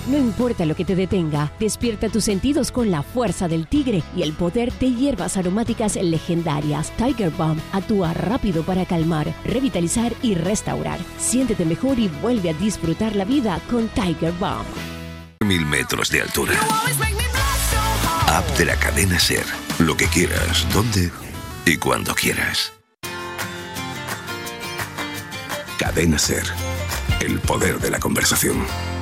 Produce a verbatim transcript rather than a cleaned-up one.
No importa lo que te detenga, despierta tus sentidos con la fuerza del tigre y el poder de hierbas aromáticas legendarias. Tiger Balm actúa rápido para calmar, revitalizar y restaurar. Siéntete mejor y vuelve a disfrutar la vida con Tiger Balm. Mil metros de altura. App de la cadena SER. Lo que quieras, dónde y cuando quieras. Cadena SER. El poder de la conversación.